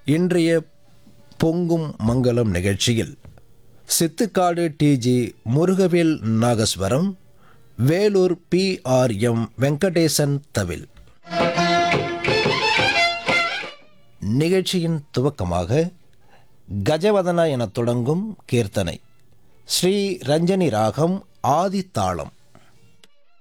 இன்றைய பொங்கும் மங்களம் நிகழ்ச்சியில் சித்துக்காடு டிஜி முருகவேல் நாகஸ்வரம், வேலூர் PRM வெங்கடேசன் தவில். நிகழ்ச்சியின் துவக்கமாக கஜவதன என தொடங்கும் கீர்த்தனை, ஸ்ரீ ரஞ்சனி ராகம், ஆதி தாளம்.